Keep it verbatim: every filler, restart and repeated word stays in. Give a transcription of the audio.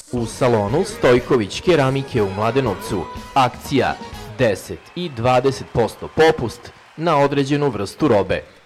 U salonu Stojković keramike u Mladenovcu akcija deset i dvadeset posto popust na određenu vrstu robe.